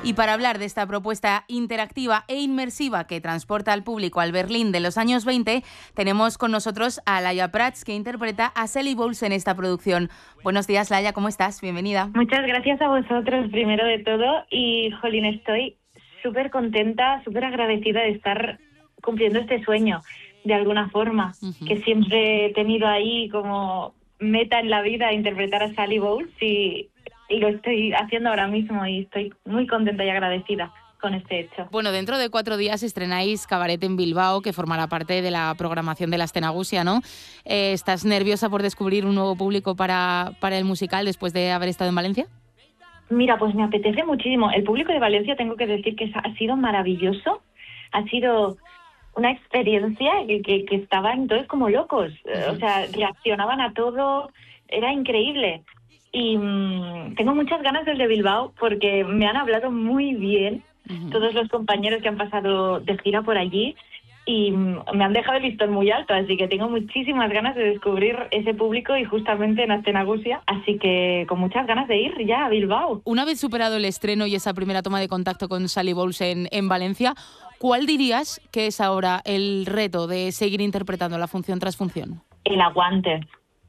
Y para hablar de esta propuesta interactiva e inmersiva que transporta al público al Berlín de los años 20, tenemos con nosotros a Laia Prats, que interpreta a Sally Bowles en esta producción. Buenos días, Laia, ¿cómo estás? Bienvenida. Muchas gracias a vosotros, primero de todo, y jolín, estoy súper contenta, súper agradecida de estar cumpliendo este sueño, de alguna forma, que siempre he tenido ahí como meta en la vida interpretar a Sally Bowles y lo estoy haciendo ahora mismo y estoy muy contenta y agradecida con este hecho. Bueno, dentro de 4 días estrenáis Cabaret en Bilbao, que formará parte de la programación de la Astenagusia, ¿no? ¿Estás nerviosa por descubrir un nuevo público para el musical después de haber estado en Valencia? Mira, pues me apetece muchísimo. El público de Valencia, tengo que decir que ha sido maravilloso. Ha sido una experiencia que estaban todos como locos. O sea, reaccionaban a todo. Era increíble. Y tengo muchas ganas del de Bilbao porque me han hablado muy bien todos los compañeros que han pasado de gira por allí y me han dejado el listón muy alto, así que tengo muchísimas ganas de descubrir ese público y justamente en Astenagusia, así que con muchas ganas de ir ya a Bilbao. Una vez superado el estreno y esa primera toma de contacto con Sally Bowles en Valencia, ¿cuál dirías que es ahora el reto de seguir interpretando la función tras función? El aguante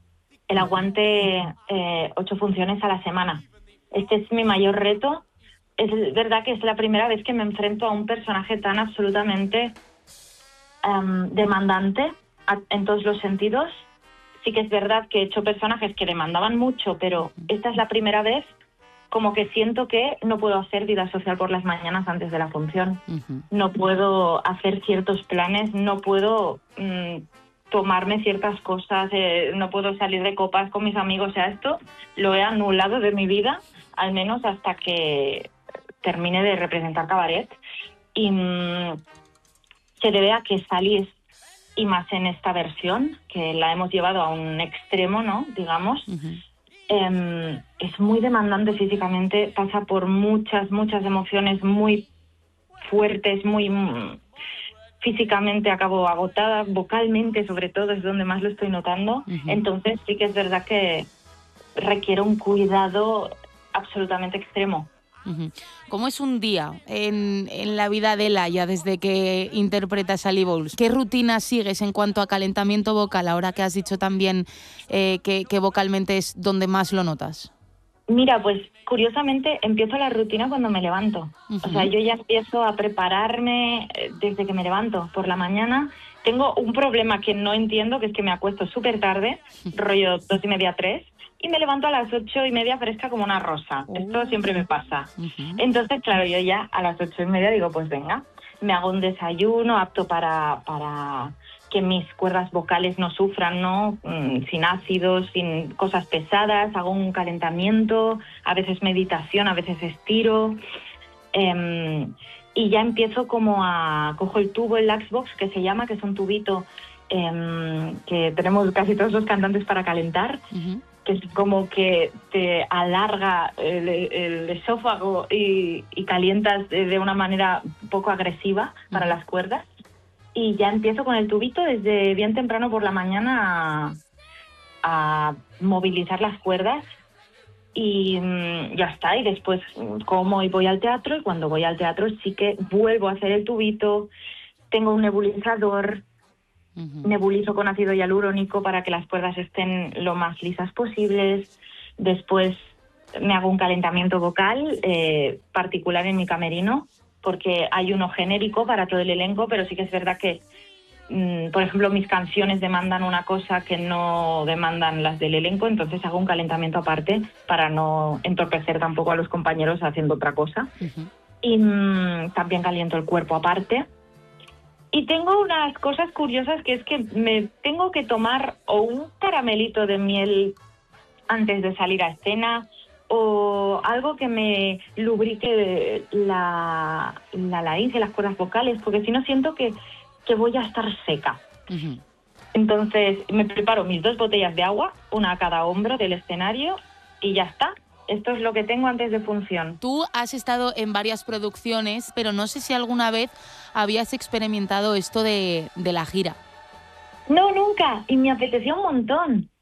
8 funciones a la semana. Este es mi mayor reto. Es verdad que es la primera vez que me enfrento a un personaje tan absolutamente demandante en todos los sentidos. Sí que es verdad que he hecho personajes que demandaban mucho, pero esta es la primera vez como que siento que no puedo hacer vida social por las mañanas antes de la función. No puedo hacer ciertos planes, no puedo tomarme ciertas cosas, no puedo salir de copas con mis amigos. O sea, esto lo he anulado de mi vida, al menos hasta que termine de representar Cabaret. Y se debe a que Sally y más en esta versión, que la hemos llevado a un extremo, ¿no? Digamos, es muy demandante físicamente, pasa por muchas emociones muy fuertes, muy físicamente acabo agotada, vocalmente sobre todo es donde más lo estoy notando. Entonces sí que es verdad que requiere un cuidado absolutamente extremo. ¿Cómo es un día en la vida de Laia desde que interpreta a Sally Bowles? ¿Qué rutina sigues en cuanto a calentamiento vocal, ahora que has dicho también que vocalmente es donde más lo notas? Mira, pues curiosamente empiezo la rutina cuando me levanto. O sea, yo ya empiezo a prepararme desde que me levanto por la mañana. Tengo un problema que no entiendo, que es que me acuesto súper tarde, rollo 2:30, 3, y me levanto a las 8:30 fresca como una rosa. Esto siempre me pasa. Entonces, claro, yo ya a las 8:30 digo, pues venga, me hago un desayuno apto para que mis cuerdas vocales no sufran, ¿no? Sin ácidos, sin cosas pesadas, hago un calentamiento, a veces meditación, a veces estiro. Y ya empiezo cojo el tubo, el Laxbox, que se llama, que es un tubito que tenemos casi todos los cantantes para calentar, que es como que te alarga el esófago y calientas de una manera poco agresiva para las cuerdas. Y ya empiezo con el tubito desde bien temprano por la mañana a movilizar las cuerdas y ya está. Y después como y voy al teatro, y cuando voy al teatro sí que vuelvo a hacer el tubito. Tengo un nebulizador, nebulizo con ácido hialurónico para que las cuerdas estén lo más lisas posibles. Después me hago un calentamiento vocal particular en mi camerino, porque hay uno genérico para todo el elenco, pero sí que es verdad que, por ejemplo, mis canciones demandan una cosa que no demandan las del elenco, entonces hago un calentamiento aparte para no entorpecer tampoco a los compañeros haciendo otra cosa. Y también caliento el cuerpo aparte. Y tengo unas cosas curiosas, que es que me tengo que tomar o un caramelito de miel antes de salir a escena, o algo que me lubrique la laringe, las cuerdas vocales, porque si no siento que voy a estar seca. Entonces me preparo mis 2 botellas de agua, una a cada hombro del escenario, y ya está. Esto es lo que tengo antes de función. Tú has estado en varias producciones, pero no sé si alguna vez habías experimentado esto de la gira. No, nunca, y me apetecía un montón.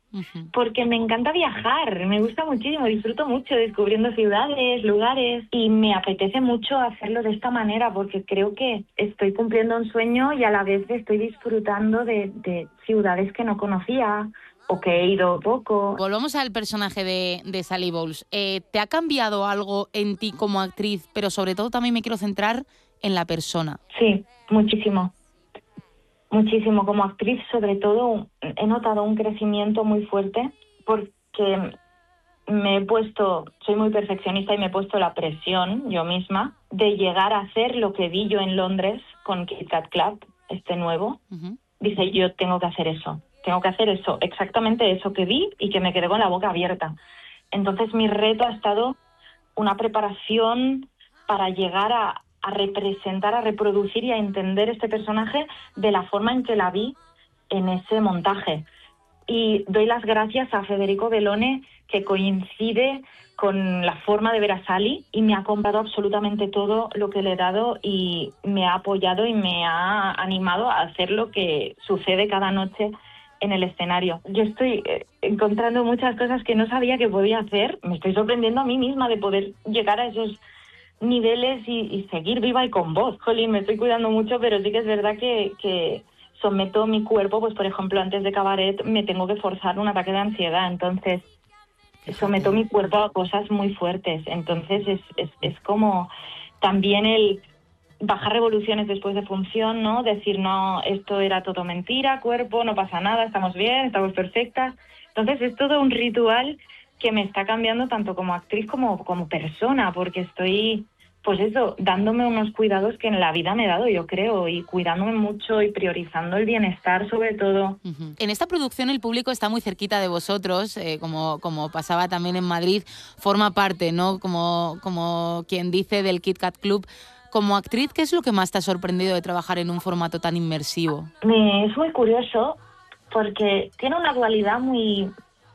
porque me encanta viajar, me gusta muchísimo, disfruto mucho descubriendo ciudades, lugares, y me apetece mucho hacerlo de esta manera porque creo que estoy cumpliendo un sueño y a la vez estoy disfrutando de ciudades que no conocía o que he ido poco. Volvamos al personaje de Sally Bowles. ¿Te ha cambiado algo en ti como actriz? Pero sobre todo también me quiero centrar en la persona. Sí, muchísimo. Muchísimo. Como actriz, sobre todo, he notado un crecimiento muy fuerte porque soy muy perfeccionista y me he puesto la presión yo misma de llegar a hacer lo que vi yo en Londres con Kit Kat Club, nuevo. Dice, yo tengo que hacer eso, exactamente eso que vi y que me quedé con la boca abierta. Entonces mi reto ha estado una preparación para llegar a representar, a reproducir y a entender este personaje de la forma en que la vi en ese montaje. Y doy las gracias a Federico Bellone, que coincide con la forma de ver a Sally y me ha comprado absolutamente todo lo que le he dado y me ha apoyado y me ha animado a hacer lo que sucede cada noche en el escenario. Yo estoy encontrando muchas cosas que no sabía que podía hacer. Me estoy sorprendiendo a mí misma de poder llegar a esos niveles y seguir viva y con voz. Jolín, me estoy cuidando mucho, pero sí que es verdad que someto mi cuerpo, pues por ejemplo, antes de Cabaret me tengo que forzar un ataque de ansiedad, entonces someto mi cuerpo a cosas muy fuertes. Entonces es como también el bajar revoluciones después de función, ¿no? Decir, no, esto era todo mentira, cuerpo, no pasa nada, estamos bien, estamos perfectas. Entonces es todo un ritual que me está cambiando tanto como actriz como persona, porque estoy, pues eso, dándome unos cuidados que en la vida me he dado, yo creo, y cuidándome mucho y priorizando el bienestar sobre todo. En esta producción el público está muy cerquita de vosotros, como pasaba también en Madrid, forma parte, ¿no? Como quien dice, del Kit Kat Club. Como actriz, ¿qué es lo que más te ha sorprendido de trabajar en un formato tan inmersivo? Es muy curioso porque tiene una dualidad muy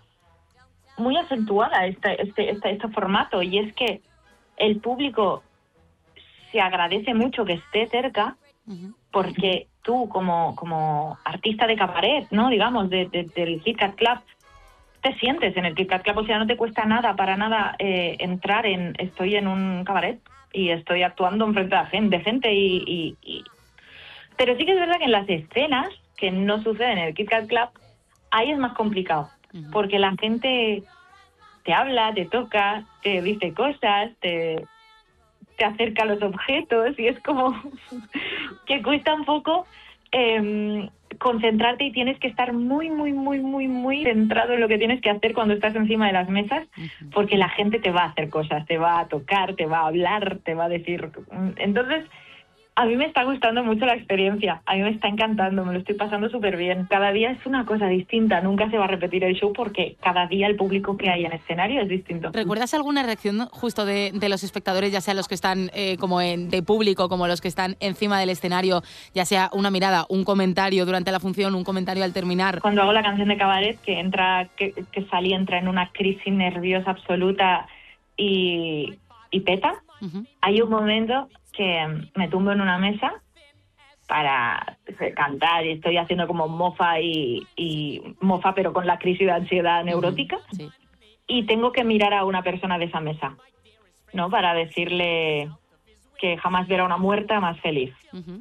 acentuada este formato, y es que el público se agradece mucho que esté cerca, porque tú como artista de cabaret, ¿no? Digamos, del Kit Kat Club, te sientes en el Kit Kat Club, o sea, no te cuesta nada, para nada entrar estoy en un cabaret y estoy actuando enfrente de gente y pero sí que es verdad que en las escenas que no suceden en el Kit Kat Club, ahí es más complicado, porque la gente te habla, te toca, te dice cosas, te acerca a los objetos, y es como que cuesta un poco concentrarte y tienes que estar muy centrado en lo que tienes que hacer cuando estás encima de las mesas, porque la gente te va a hacer cosas, te va a tocar, te va a hablar, te va a decir. Entonces, a mí me está gustando mucho la experiencia, a mí me está encantando, me lo estoy pasando súper bien. Cada día es una cosa distinta, nunca se va a repetir el show porque cada día el público que hay en escenario es distinto. ¿Recuerdas alguna reacción justo de los espectadores, ya sea los que están de público, como los que están encima del escenario, ya sea una mirada, un comentario durante la función, un comentario al terminar? Cuando hago la canción de Cabaret, que Sally entra en una crisis nerviosa absoluta y peta, hay un momento que me tumbo en una mesa para cantar y estoy haciendo como mofa y mofa, pero con la crisis de ansiedad neurótica, y tengo que mirar a una persona de esa mesa, ¿no? Para decirle que jamás verá una muerta más feliz.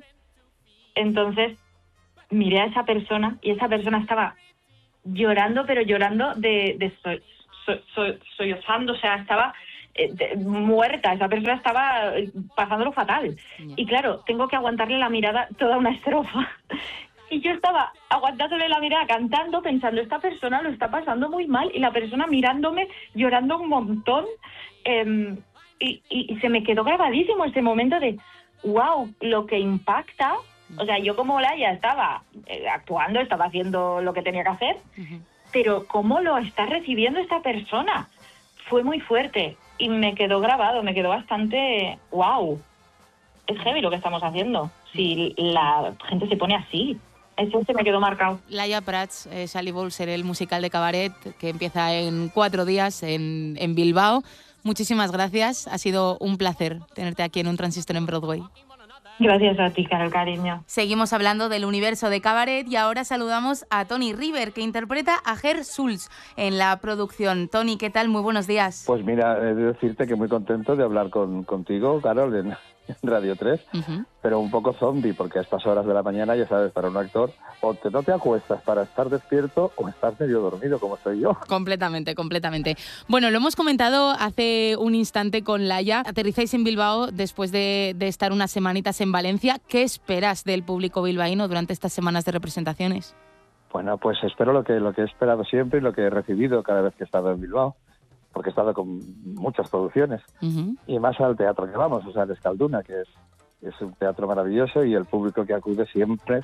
Entonces miré a esa persona y esa persona estaba llorando, pero llorando sollozando, o sea, estaba muerta, esa persona estaba pasándolo fatal. Y claro, tengo que aguantarle la mirada toda una estrofa. Y yo estaba aguantándole la mirada, cantando, pensando, esta persona lo está pasando muy mal, y la persona mirándome, llorando un montón. Y se me quedó grabadísimo ese momento de, wow, lo que impacta. O sea, yo como Olaya estaba actuando, estaba haciendo lo que tenía que hacer, pero cómo lo está recibiendo esta persona fue muy fuerte y me quedó grabado, me quedó bastante wow. Es heavy lo que estamos haciendo, si la gente se pone así. Eso se me quedó marcado. Laia Prats, Sally Bowles, el musical de Cabaret, que empieza en 4 días en Bilbao. Muchísimas gracias, ha sido un placer tenerte aquí en Un Transistor en Broadway. Gracias a ti, Carol, cariño. Seguimos hablando del universo de Cabaret y ahora saludamos a Toni River, que interpreta a Gert Schulz en la producción. Toni, ¿qué tal? Muy buenos días. Pues mira, he de decirte que muy contento de hablar contigo, Carol, en Radio 3, pero un poco zombie, porque a estas horas de la mañana, ya sabes, para un actor, no te acuestas para estar despierto o estás medio dormido, como estoy yo. Completamente. Bueno, lo hemos comentado hace un instante con Laia. Aterrizáis en Bilbao después de estar unas semanitas en Valencia. ¿Qué esperas del público bilbaíno durante estas semanas de representaciones? Bueno, pues espero lo que he esperado siempre y lo que he recibido cada vez que he estado en Bilbao, porque he estado con muchas producciones, y más al teatro que vamos, o sea, el Escalduna, que es un teatro maravilloso, y el público que acude siempre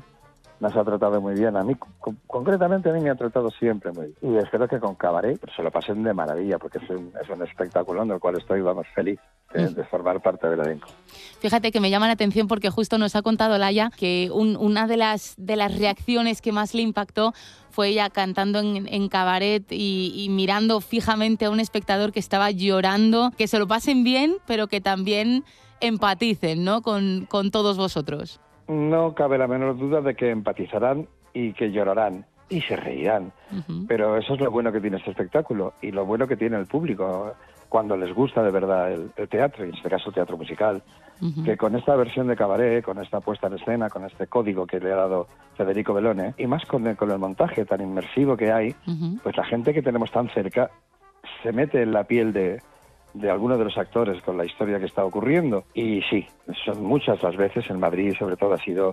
nos ha tratado muy bien. A mí, concretamente, a mí me ha tratado siempre muy bien. Y espero que con Cabaret se lo pasen de maravilla, porque es un espectáculo en el cual estoy, feliz de formar parte del elenco. Fíjate que me llama la atención porque justo nos ha contado Laia que una de las reacciones que más le impactó fue ella cantando en Cabaret y mirando fijamente a un espectador que estaba llorando, que se lo pasen bien, pero que también empaticen, ¿no?, con todos vosotros. No cabe la menor duda de que empatizarán y que llorarán y se reirán. Pero eso es lo bueno que tiene este espectáculo y lo bueno que tiene el público cuando les gusta de verdad el teatro, y en este caso el teatro musical, que con esta versión de Cabaret, con esta puesta en escena, con este código que le ha dado Federico Bellone, y más con el montaje tan inmersivo que hay, pues la gente que tenemos tan cerca se mete en la piel de alguno de los actores con la historia que está ocurriendo. Y sí, son muchas las veces en Madrid, sobre todo ha sido,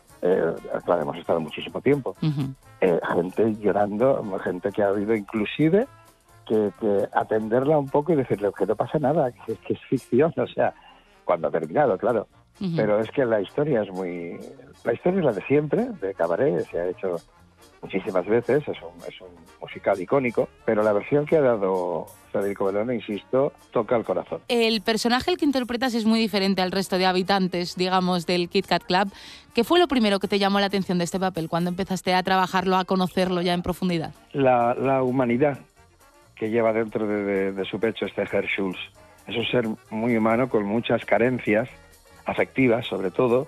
claro, hemos estado muchísimo tiempo, gente llorando, gente que ha habido inclusive que atenderla un poco y decirle que no pasa nada, que es ficción, o sea, cuando ha terminado, claro. Pero es que la historia es la de siempre, de Cabaret, se ha hecho muchísimas veces, es un musical icónico, pero la versión que ha dado Federico Bellone, insisto, toca el corazón. El personaje el que interpretas es muy diferente al resto de habitantes, digamos, del Kit Kat Club. ¿Qué fue lo primero que te llamó la atención de este papel cuando empezaste a trabajarlo, a conocerlo ya en profundidad? La humanidad que lleva dentro de su pecho este Gert Schulz. Es un ser muy humano con muchas carencias afectivas, sobre todo,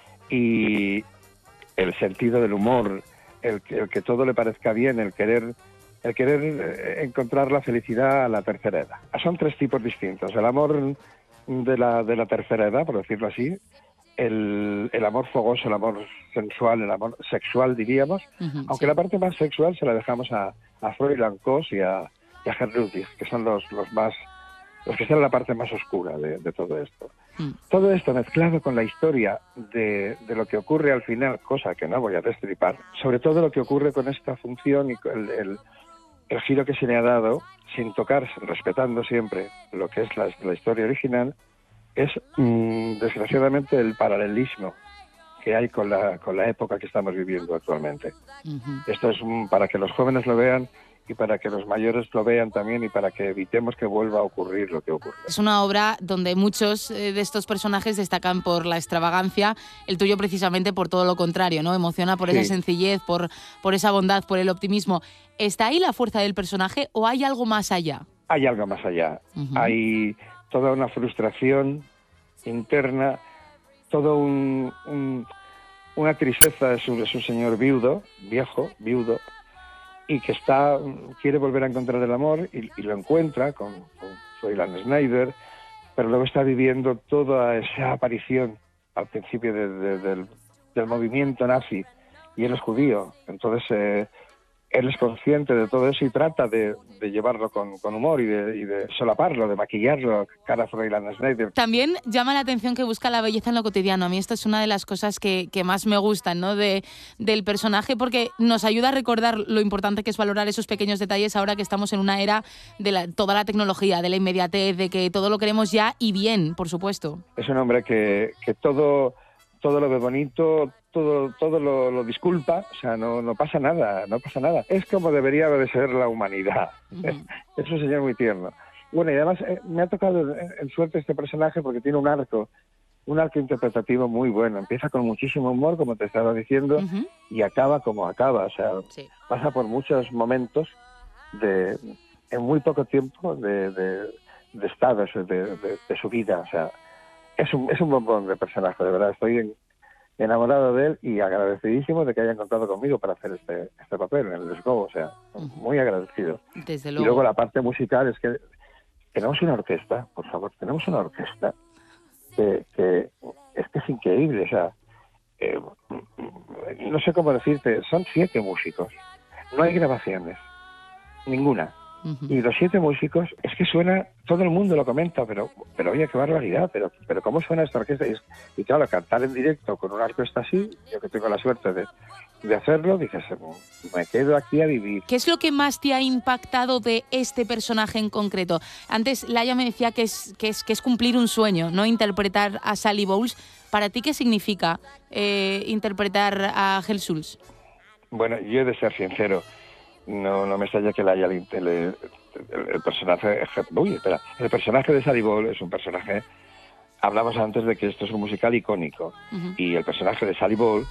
y el sentido del humor, el que todo le parezca bien, el querer encontrar la felicidad a la tercera edad. Son tres tipos distintos. El amor de la tercera edad, por decirlo así, el amor fogoso, el amor sensual, el amor sexual, diríamos, aunque la parte más sexual se la dejamos a Froilan Kos y a Gert Ludwig, que son los que están en la parte más oscura de todo esto. Todo esto mezclado con la historia de lo que ocurre al final, cosa que no voy a destripar, sobre todo lo que ocurre con esta función y el giro que se le ha dado, sin tocar, respetando siempre lo que es la historia original, es desgraciadamente el paralelismo que hay con la época que estamos viviendo actualmente. Esto es para que los jóvenes lo vean y para que los mayores lo vean también y para que evitemos que vuelva a ocurrir lo que ocurre. Es una obra donde muchos de estos personajes destacan por la extravagancia, el tuyo precisamente por todo lo contrario, ¿no? Emociona por esa sencillez, por esa bondad, por el optimismo. ¿Está ahí la fuerza del personaje o hay algo más allá? Hay algo más allá. Hay toda una frustración interna, todo una tristeza. Es un señor viudo, viudo, y que quiere volver a encontrar el amor y lo encuentra con Froilan Schneider, pero luego está viviendo toda esa aparición al principio del movimiento nazi, y él es judío, entonces él es consciente de todo eso y trata de llevarlo con humor y de solaparlo, de maquillarlo, cara a Froilan Schneider. También llama la atención que busca la belleza en lo cotidiano. A mí esto es una de las cosas que más me gustan, ¿no?, del personaje, porque nos ayuda a recordar lo importante que es valorar esos pequeños detalles ahora que estamos en una era de toda la tecnología, de la inmediatez, de que todo lo queremos ya y bien, por supuesto. Es un hombre que todo lo ve bonito, todo lo disculpa, o sea, no pasa nada. Es como debería de ser la humanidad. Es un señor muy tierno. Bueno, y además me ha tocado en suerte este personaje porque tiene un arco interpretativo muy bueno. Empieza con muchísimo humor, como te estaba diciendo, y acaba como acaba, o sea, pasa por muchos momentos en muy poco tiempo de estados de su vida, o sea, es un bombón de personaje, de verdad. Estoy enamorado de él y agradecidísimo de que hayan contado conmigo para hacer este papel en el Let's Go, o sea, muy agradecido. Desde luego. Y luego la parte musical es que tenemos una orquesta, por favor, tenemos una orquesta que es increíble, o sea, no sé cómo decirte, son 7 músicos, no hay grabaciones, ninguna. Y los 7 músicos, es que suena, todo el mundo lo comenta, pero oye, qué barbaridad, pero cómo suena esta orquesta. Y claro, cantar en directo con una orquesta así, yo que tengo la suerte de hacerlo, dices, me quedo aquí a vivir. ¿Qué es lo que más te ha impactado de este personaje en concreto? Antes Laia me decía que es cumplir un sueño, no interpretar a Sally Bowles. ¿Para ti qué significa interpretar a Hell Schultz? Bueno, yo he de ser sincero. No me extraña que Laia el personaje... Uy, espera. El personaje de Sally Bowles es un personaje... Hablamos antes de que esto es un musical icónico. Y el personaje de Sally Bowles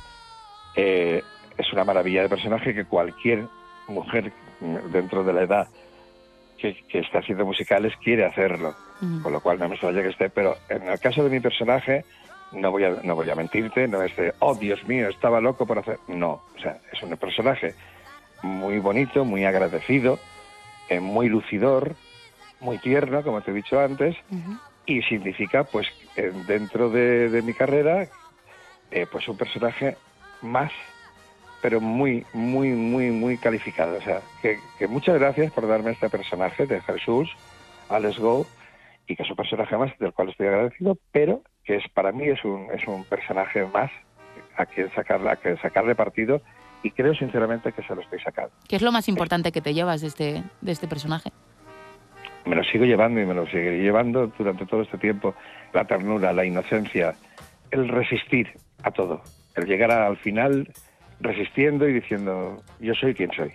es una maravilla de personaje que cualquier mujer dentro de la edad que está haciendo musicales quiere hacerlo. Con lo cual no me extraña que esté. Pero en el caso de mi personaje, no voy a mentirte, no es de, oh, Dios mío, estaba loco por hacer... No, o sea, es un personaje muy bonito, muy agradecido, muy lucidor, muy tierno, como te he dicho antes, y significa, pues, dentro de mi carrera, pues un personaje más, pero muy, muy, muy, muy calificado. O sea, que muchas gracias por darme este personaje de Jesús, a Let's Go, y que es un personaje más del cual estoy agradecido, pero que para mí es un personaje más a que sacarle partido. Y creo sinceramente que se lo estoy sacando. ¿Qué es lo más importante que te llevas de este personaje? Me lo sigo llevando y me lo seguiré llevando durante todo este tiempo. La ternura, la inocencia, el resistir a todo. El llegar al final resistiendo y diciendo, yo soy quien soy.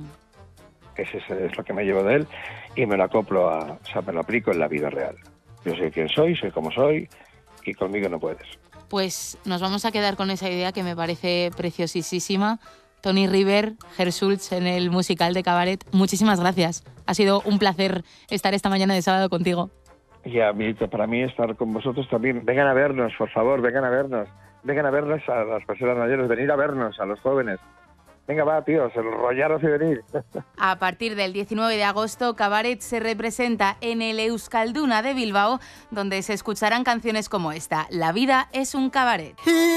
Ese es lo que me llevo de él y me lo acoplo, o sea, me lo aplico en la vida real. Yo soy quien soy como soy y conmigo no puedes. Pues nos vamos a quedar con esa idea que me parece preciosísima. Toni River, Hell Schultz en el musical de Cabaret. Muchísimas gracias. Ha sido un placer estar esta mañana de sábado contigo. Y para mí estar con vosotros también. Vengan a vernos, por favor, vengan a vernos. Vengan a vernos a las personas mayores, venir a vernos, a los jóvenes. Venga, va, tíos, enrollaros y venir. A partir del 19 de agosto, Cabaret se representa en el Euskalduna de Bilbao, donde se escucharán canciones como esta, La vida es un cabaret.